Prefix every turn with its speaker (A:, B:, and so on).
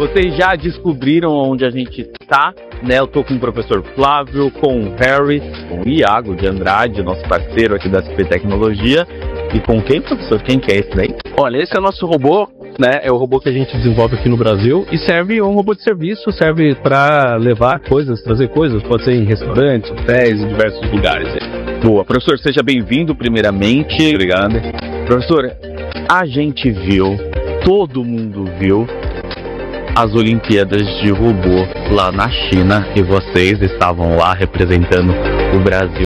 A: vocês já descobriram onde a gente tá, né? Eu tô com o professor Flávio, com o Harry, com o Iago de Andrade, nosso parceiro aqui da SP Tecnologia. E com quem, professor? Quem que é esse daí?
B: Olha, esse é o nosso robô, né? É o robô que a gente desenvolve aqui no Brasil e serve um robô de serviço, serve para levar coisas, trazer coisas, pode ser em restaurantes, hotéis e diversos lugares.
A: Boa, professor, seja bem-vindo primeiramente.
B: Obrigado.
A: Professor, a gente viu, todo mundo viu as Olimpíadas de Robô lá na China e vocês estavam lá representando o Brasil